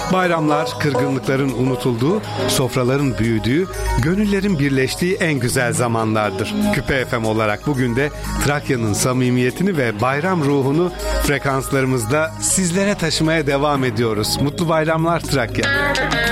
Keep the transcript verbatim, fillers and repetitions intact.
Bayramlar, kırgınlıkların unutulduğu, sofraların büyüdüğü, gönüllerin birleştiği en güzel zamanlardır. Küpe F M olarak bugün de Trakya'nın samimiyetini ve bayram ruhunu frekanslarımızda sizlere taşımaya devam ediyoruz. Mutlu bayramlar Trakya.